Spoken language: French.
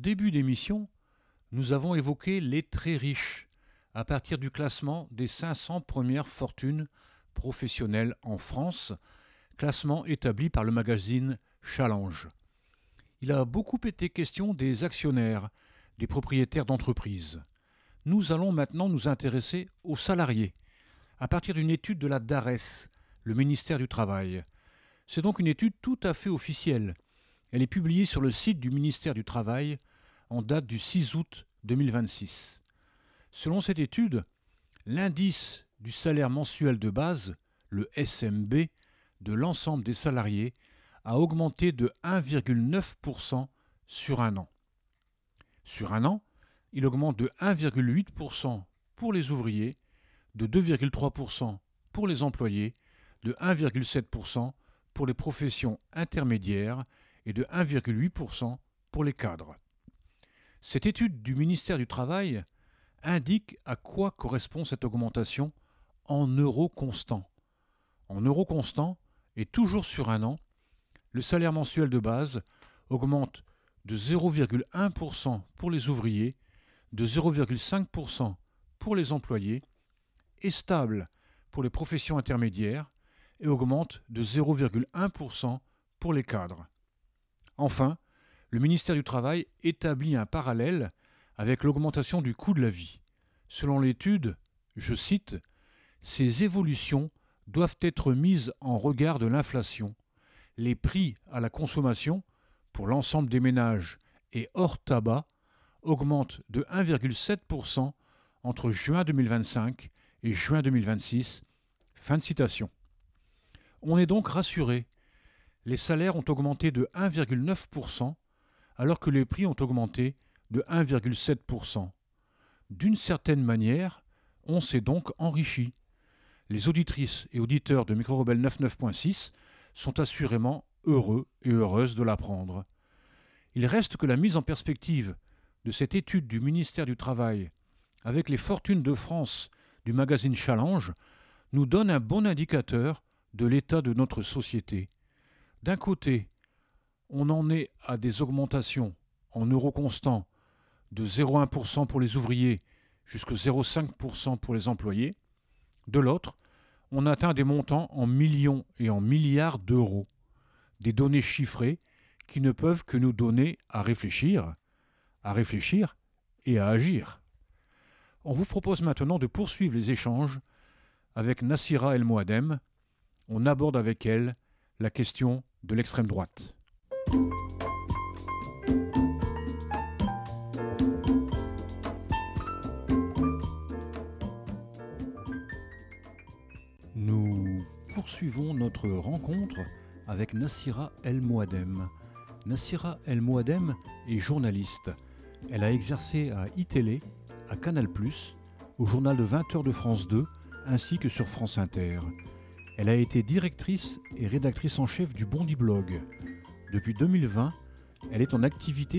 début d'émission, nous avons évoqué les très riches à partir du classement des 500 premières fortunes professionnelles en France, classement établi par le magazine Challenge. Il a beaucoup été question des actionnaires, des propriétaires d'entreprises. Nous allons maintenant nous intéresser aux salariés, à partir d'une étude de la DARES, le ministère du Travail. C'est donc une étude tout à fait officielle. Elle est publiée sur le site du ministère du Travail en date du 6 août 2026. Selon cette étude, l'indice du salaire mensuel de base, le SMB, de l'ensemble des salariés a augmenté de 1,9% sur un an. Sur un an, il augmente de 1,8% pour les ouvriers, de 2,3% pour les employés, de 1,7% pour les professions intermédiaires et de 1,8% pour les cadres. Cette étude du ministère du Travail indique à quoi correspond cette augmentation en euros constants. En euros constants, et toujours sur un an, le salaire mensuel de base augmente de 0,1% pour les ouvriers, de 0,5% pour les employés, est stable pour les professions intermédiaires et augmente de 0,1% pour les cadres. Enfin, le ministère du Travail établit un parallèle avec l'augmentation du coût de la vie. Selon l'étude, je cite, « Ces évolutions doivent être mises en regard de l'inflation. Les prix à la consommation, pour l'ensemble des ménages et hors tabac, augmentent de 1,7% entre juin 2025 et juin 2026. » Fin de citation. On est donc rassuré. Les salaires ont augmenté de 1,9% alors que les prix ont augmenté de 1,7%. D'une certaine manière, on s'est donc enrichi. Les auditrices et auditeurs de Micro-Rebelle 99.6 sont assurément heureux et heureuses de l'apprendre. Il reste que la mise en perspective de cette étude du ministère du Travail avec les fortunes de France du magazine Challenge nous donne un bon indicateur de l'état de notre société. D'un côté, on en est à des augmentations en euros constants de 0,1% pour les ouvriers jusqu'à 0,5% pour les employés. De l'autre, on atteint des montants en millions et en milliards d'euros. Des données chiffrées qui ne peuvent que nous donner à réfléchir et à agir. On vous propose maintenant de poursuivre les échanges avec Nassira El Mouadem. On aborde avec elle la question de l'extrême droite. Nous poursuivons notre rencontre avec Nassira El Mouadem. Nassira El Mouadem est journaliste. Elle a exercé à iTélé, à Canal+, au journal de 20h de France 2, ainsi que sur France Inter. Elle a été directrice et rédactrice en chef du Bondi Blog. Depuis 2020, elle est en activité